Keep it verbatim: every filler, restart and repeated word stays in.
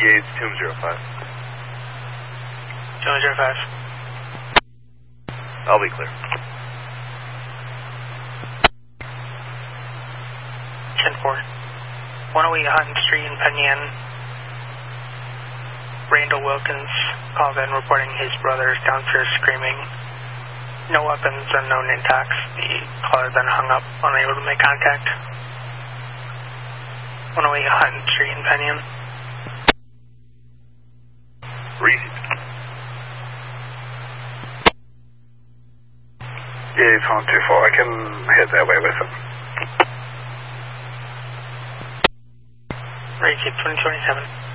Yates, two zero five. two zero five. I'll be clear. ten four. one oh eight Hutton Street in Penn Yan. Randall Wilkins called in reporting his brother is downstairs screaming. No weapons, unknown intact. The caller then hung up, unable to make contact. one oh eight Hutton Street in Penn Yan. Reed. Yeah, it's one two four. I can head that way with him. Reed, twenty twenty-seven.